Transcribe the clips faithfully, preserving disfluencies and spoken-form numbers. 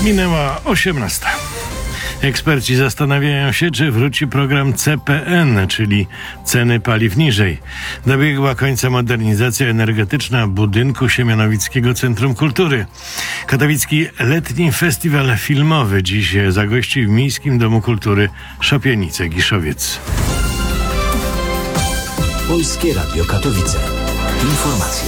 Minęła osiemnasta. Eksperci zastanawiają się, czy wróci program C P N, czyli ceny paliw niżej. Dobiegła końca modernizacja energetyczna budynku Siemianowickiego Centrum Kultury. Katowicki letni festiwal filmowy dziś zagości w Miejskim Domu Kultury Szopienice-Giszowiec. Polskie Radio Katowice. Informacje.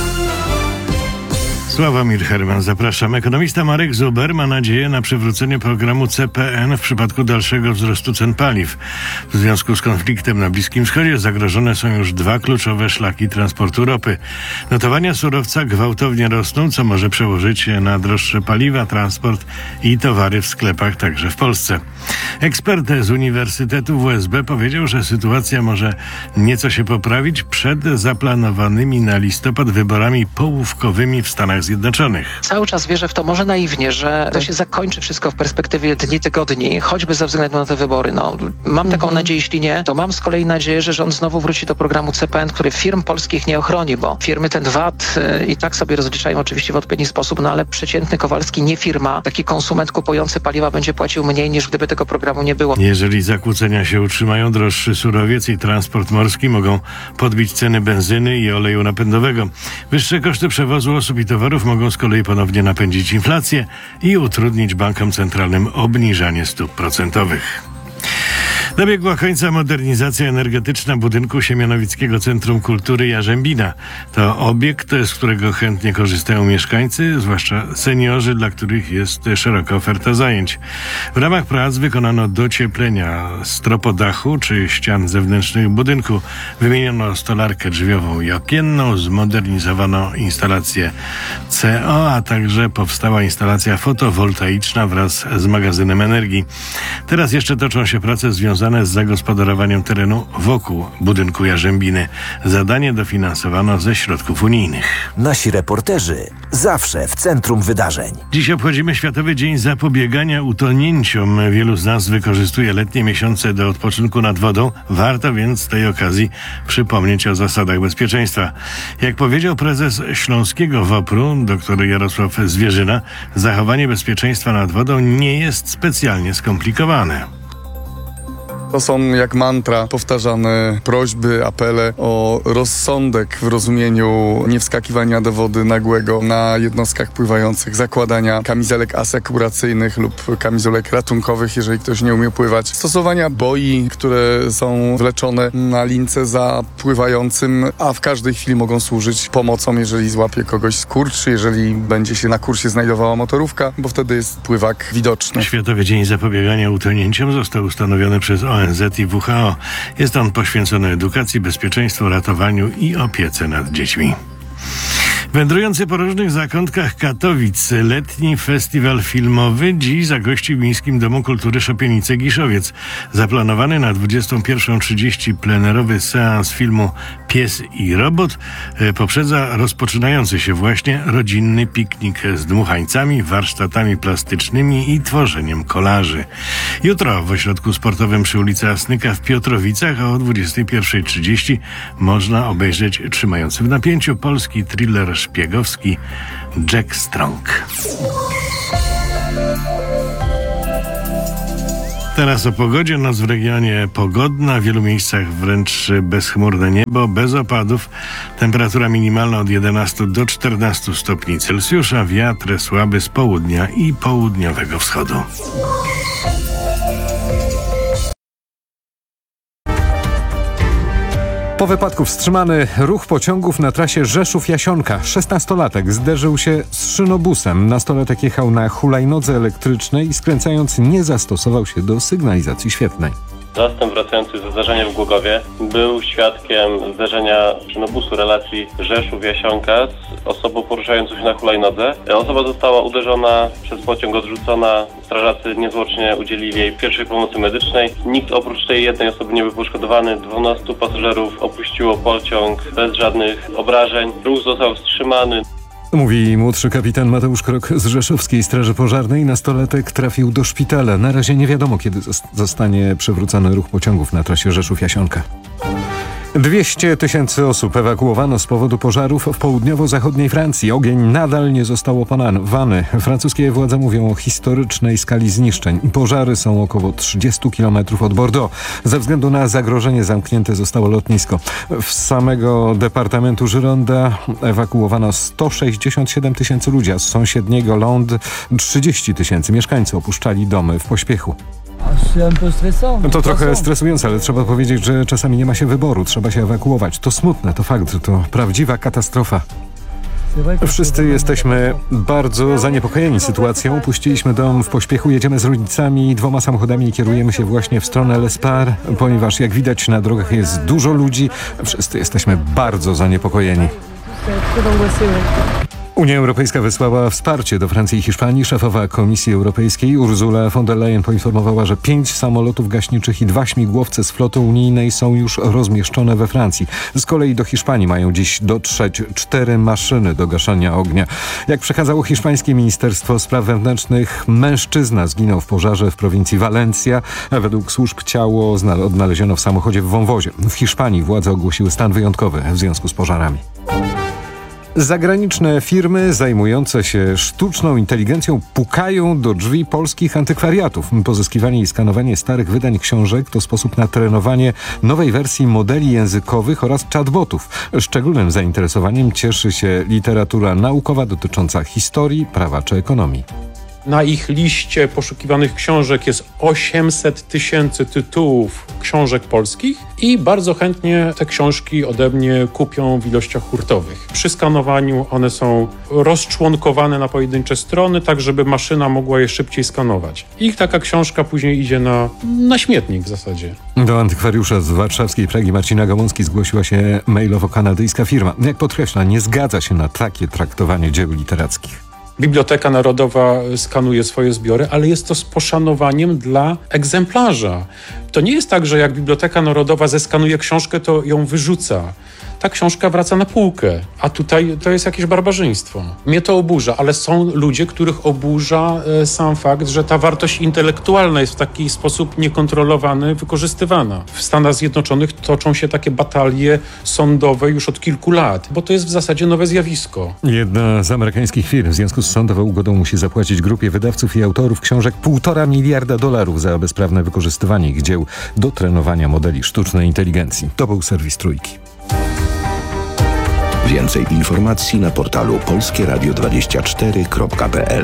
Sławomir Herman, zapraszam. Ekonomista Marek Zuber ma nadzieję na przywrócenie programu C P N w przypadku dalszego wzrostu cen paliw. W związku z konfliktem na Bliskim Wschodzie zagrożone są już dwa kluczowe szlaki transportu ropy. Notowania surowca gwałtownie rosną, co może przełożyć się na droższe paliwa, transport i towary w sklepach, także w Polsce. Ekspert z Uniwersytetu W S B powiedział, że sytuacja może nieco się poprawić przed zaplanowanymi na listopad wyborami połówkowymi w Stanach Zjednoczonych. Cały czas wierzę w to, może naiwnie, że to się zakończy wszystko w perspektywie dni, tygodni, choćby ze względu na te wybory. No, mam taką mhm. nadzieję, jeśli nie, to mam z kolei nadzieję, że rząd znowu wróci do programu C P N, który firm polskich nie ochroni, bo firmy ten V A T y, i tak sobie rozliczają oczywiście w odpowiedni sposób, no ale przeciętny Kowalski, nie firma, taki konsument kupujący paliwa będzie płacił mniej, niż gdyby tego programu nie było. Jeżeli zakłócenia się utrzymają, droższy surowiec i transport morski mogą podbić ceny benzyny i oleju napędowego. Wyższe koszty przewozu osób i towarów mogą z kolei ponownie napędzić inflację i utrudnić bankom centralnym obniżanie stóp procentowych. Dobiegła końca modernizacja energetyczna budynku Siemianowickiego Centrum Kultury Jarzębina. To obiekt, z którego chętnie korzystają mieszkańcy, zwłaszcza seniorzy, dla których jest szeroka oferta zajęć. W ramach prac wykonano docieplenia stropodachu czy ścian zewnętrznych budynku. Wymieniono stolarkę drzwiową i okienną, zmodernizowano instalację C O, a także powstała instalacja fotowoltaiczna wraz z magazynem energii. Teraz jeszcze toczą się prace związane z zagospodarowaniem terenu wokół budynku Jarzębiny. Zadanie dofinansowano ze środków unijnych. Nasi reporterzy zawsze w centrum wydarzeń. Dziś obchodzimy Światowy Dzień Zapobiegania Utonięciom. Wielu z nas wykorzystuje letnie miesiące do odpoczynku nad wodą. Warto więc z tej okazji przypomnieć o zasadach bezpieczeństwa. Jak powiedział prezes Śląskiego W O P R u, dr Jarosław Zwierzyna, zachowanie bezpieczeństwa nad wodą nie jest specjalnie skomplikowane. To są jak mantra powtarzane prośby, apele o rozsądek w rozumieniu niewskakiwania do wody nagłego na jednostkach pływających, zakładania kamizelek asekuracyjnych lub kamizelek ratunkowych, jeżeli ktoś nie umie pływać, stosowania boi, które są wleczone na lince za pływającym, a w każdej chwili mogą służyć pomocą, jeżeli złapie kogoś skurcz, jeżeli będzie się na kursie znajdowała motorówka, bo wtedy jest pływak widoczny. Światowy Dzień Zapobiegania Utonięciom został ustanowiony przez O N Z i W H O. Jest on poświęcony edukacji, bezpieczeństwu, ratowaniu i opiece nad dziećmi. Wędrujący po różnych zakątkach Katowic letni festiwal filmowy dziś zagości w Miejskim Domu Kultury Szopienice-Giszowiec. Zaplanowany na dwudziestą pierwszą trzydzieści plenerowy seans filmu Pies i Robot poprzedza rozpoczynający się właśnie rodzinny piknik z dmuchańcami, warsztatami plastycznymi i tworzeniem kolaży. Jutro w ośrodku sportowym przy ulicy Asnyka w Piotrowicach o dwudziestej pierwszej trzydzieści można obejrzeć trzymający w napięciu polski thriller szpiegowski Jack Strong. Teraz o pogodzie. Noc w regionie pogodna, w wielu miejscach wręcz bezchmurne niebo, bez opadów. Temperatura minimalna od jedenastu do czternastu stopni Celsjusza, wiatr słaby z południa i południowego wschodu. Po wypadku wstrzymany ruch pociągów na trasie Rzeszów-Jasionka. szesnastolatek zderzył się z szynobusem. Nastolatek jechał na hulajnodze elektrycznej i skręcając nie zastosował się do sygnalizacji świetlnej. Zastęp wracający ze zdarzenia w Głogowie był świadkiem zdarzenia szynobusu relacji Rzeszów-Jasionka z osobą poruszającą się na hulajnodze. Osoba została uderzona przez pociąg, odrzucona. Strażacy niezwłocznie udzielili jej pierwszej pomocy medycznej. Nikt oprócz tej jednej osoby nie był poszkodowany. dwunastu pasażerów opuściło pociąg bez żadnych obrażeń. Ruch został wstrzymany. Mówi młodszy kapitan Mateusz Krok z Rzeszowskiej Straży Pożarnej. Nastolatek trafił do szpitala. Na razie nie wiadomo, kiedy zostanie przywrócony ruch pociągów na trasie Rzeszów-Jasionka. dwieście tysięcy osób ewakuowano z powodu pożarów w południowo-zachodniej Francji. Ogień nadal nie został opanowany. Francuskie władze mówią o historycznej skali zniszczeń. Pożary są około trzydzieści kilometrów od Bordeaux. Ze względu na zagrożenie zamknięte zostało lotnisko. Z samego departamentu Gironde ewakuowano sto sześćdziesiąt siedem tysięcy ludzi, a z sąsiedniego Ląd trzydzieści tysięcy mieszkańców opuszczali domy w pośpiechu. To trochę stresujące, ale trzeba powiedzieć, że czasami nie ma się wyboru. Trzeba się ewakuować. To smutne, to fakt, że to prawdziwa katastrofa. Wszyscy jesteśmy bardzo zaniepokojeni sytuacją. Opuściliśmy dom w pośpiechu, jedziemy z rodzicami, dwoma samochodami i kierujemy się właśnie w stronę L'Espar, ponieważ jak widać na drogach jest dużo ludzi. Wszyscy jesteśmy bardzo zaniepokojeni. Unia Europejska wysłała wsparcie do Francji i Hiszpanii. Szefowa Komisji Europejskiej Ursula von der Leyen poinformowała, że pięć samolotów gaśniczych i dwa śmigłowce z floty unijnej są już rozmieszczone we Francji. Z kolei do Hiszpanii mają dziś dotrzeć cztery maszyny do gaszenia ognia. Jak przekazało hiszpańskie Ministerstwo Spraw Wewnętrznych, mężczyzna zginął w pożarze w prowincji Walencja. Według służb ciało odnaleziono w samochodzie w wąwozie. W Hiszpanii władze ogłosiły stan wyjątkowy w związku z pożarami. Zagraniczne firmy zajmujące się sztuczną inteligencją pukają do drzwi polskich antykwariatów. Pozyskiwanie i skanowanie starych wydań książek to sposób na trenowanie nowej wersji modeli językowych oraz chatbotów. Szczególnym zainteresowaniem cieszy się literatura naukowa dotycząca historii, prawa czy ekonomii. Na ich liście poszukiwanych książek jest osiemset tysięcy tytułów książek polskich i bardzo chętnie te książki ode mnie kupią w ilościach hurtowych. Przy skanowaniu one są rozczłonkowane na pojedyncze strony, tak żeby maszyna mogła je szybciej skanować. Ich taka książka później idzie na, na śmietnik w zasadzie. Do antykwariusza z warszawskiej Pragi Marcina Gałązki zgłosiła się mailowo kanadyjska firma. Jak podkreśla, nie zgadza się na takie traktowanie dzieł literackich. Biblioteka Narodowa skanuje swoje zbiory, ale jest to z poszanowaniem dla egzemplarza. To nie jest tak, że jak Biblioteka Narodowa zeskanuje książkę, to ją wyrzuca. Ta książka wraca na półkę, a tutaj to jest jakieś barbarzyństwo. Mnie to oburza, ale są ludzie, których oburza e, sam fakt, że ta wartość intelektualna jest w taki sposób niekontrolowany wykorzystywana. W Stanach Zjednoczonych toczą się takie batalie sądowe już od kilku lat, bo to jest w zasadzie nowe zjawisko. Jedna z amerykańskich firm w związku z sądową ugodą musi zapłacić grupie wydawców i autorów książek półtora miliarda dolarów za bezprawne wykorzystywanie ich dzieł do trenowania modeli sztucznej inteligencji. To był serwis Trójki. Więcej informacji na portalu polskie radio dwadzieścia cztery kropka p l.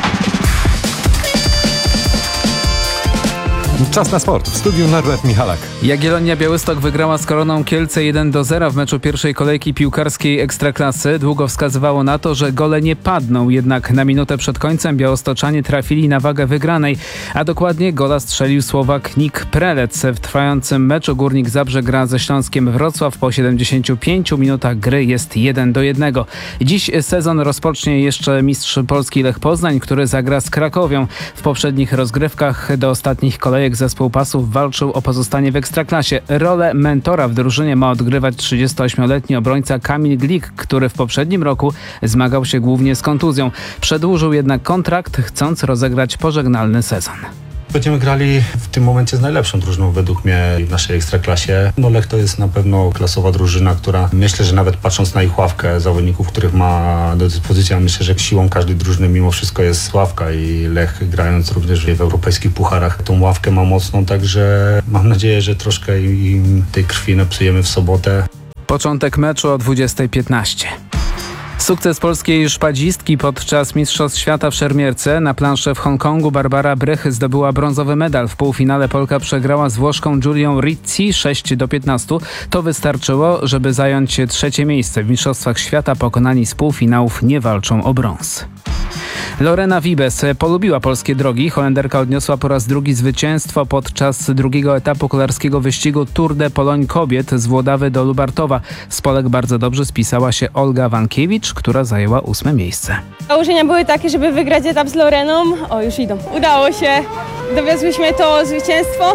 Czas na sport. W studiu Norbert Michalak. Jagiellonia Białystok wygrała z Koroną Kielce jeden do zera w meczu pierwszej kolejki piłkarskiej Ekstraklasy. Długo wskazywało na to, że gole nie padną, jednak na minutę przed końcem białostoczanie trafili na wagę wygranej, a dokładnie gola strzelił Słowak Nik Prelec. W trwającym meczu Górnik Zabrze gra ze Śląskiem Wrocław. Po siedemdziesięciu pięciu minutach gry jest jeden do jednego. Dziś sezon rozpocznie jeszcze mistrz Polski Lech Poznań, który zagra z Krakowią. W poprzednich rozgrywkach do ostatnich kolejek zespół Pasów walczył o pozostanie w Ekstraklasie. Rolę mentora w drużynie ma odgrywać trzydziestoośmioletni obrońca Kamil Glik, który w poprzednim roku zmagał się głównie z kontuzją. Przedłużył jednak kontrakt, chcąc rozegrać pożegnalny sezon. Będziemy grali w tym momencie z najlepszą drużyną według mnie w naszej Ekstraklasie. No Lech to jest na pewno klasowa drużyna, która myślę, że nawet patrząc na ich ławkę zawodników, których ma do dyspozycji, ja myślę, że siłą każdej drużyny mimo wszystko jest ławka i Lech grając również w europejskich pucharach tą ławkę ma mocną, także mam nadzieję, że troszkę im tej krwi napsujemy w sobotę. Początek meczu o dwudziestej piętnaście. Sukces polskiej szpadzistki podczas Mistrzostw Świata w szermierce. Na planszę w Hongkongu Barbara Brech zdobyła brązowy medal. W półfinale Polka przegrała z Włoszką Giulią Rizzi sześć do piętnastu. To wystarczyło, żeby zająć trzecie miejsce. W Mistrzostwach Świata pokonani z półfinałów nie walczą o brąz. Lorena Wiebes polubiła polskie drogi. Holenderka odniosła po raz drugi zwycięstwo podczas drugiego etapu kolarskiego wyścigu Tour de Pologne kobiet z Włodawy do Lubartowa. Z Polek bardzo dobrze spisała się Olga Wankiewicz, która zajęła ósme miejsce. Założenia były takie, żeby wygrać etap z Loreną. O, już idą. Udało się. Dowiozłyśmy to zwycięstwo.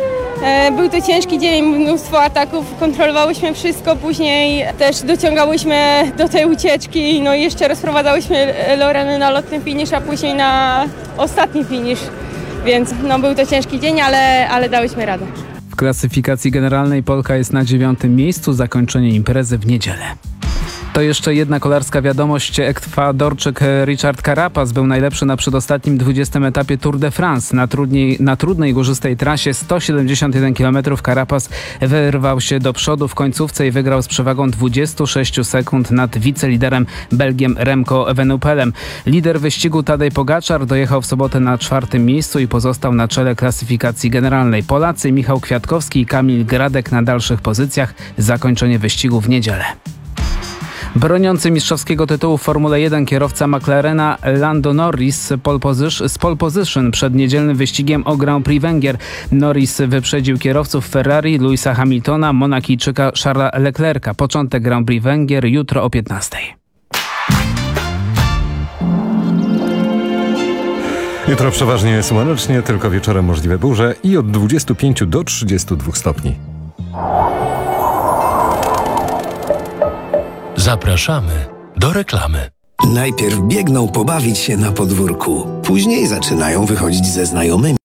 Był to ciężki dzień, mnóstwo ataków, kontrolowałyśmy wszystko, później też dociągałyśmy do tej ucieczki, no i jeszcze rozprowadzałyśmy Lorenę na lotny finisz, a później na ostatni finisz, więc no był to ciężki dzień, ale, ale dałyśmy radę. W klasyfikacji generalnej Polka jest na dziewiątym miejscu, zakończenie imprezy w niedzielę. To jeszcze jedna kolarska wiadomość. Ekwadorczyk Richard Carapaz był najlepszy na przedostatnim dwudziestym etapie Tour de France. Na, trudniej, na trudnej górzystej trasie sto siedemdziesiąt jeden kilometrów Carapaz wyrwał się do przodu w końcówce i wygrał z przewagą dwadzieścia sześć sekund nad wiceliderem Belgiem Remco Evenepoelem. Lider wyścigu Tadej Pogaczar dojechał w sobotę na czwartym miejscu i pozostał na czele klasyfikacji generalnej. Polacy Michał Kwiatkowski i Kamil Gradek na dalszych pozycjach. Zakończenie wyścigu w niedzielę. Broniący mistrzowskiego tytułu w Formule jeden kierowca McLarena Lando Norris z pole position, z pole position przed niedzielnym wyścigiem o Grand Prix Węgier. Norris wyprzedził kierowców Ferrari, Lewisa Hamiltona, Monakijczyka Charlesa Leclerca. Początek Grand Prix Węgier jutro o piętnastej. Jutro przeważnie słonecznie, tylko wieczorem możliwe burze i od dwudziestu pięciu do trzydziestu dwóch stopni. Zapraszamy do reklamy. Najpierw biegną pobawić się na podwórku, później zaczynają wychodzić ze znajomymi.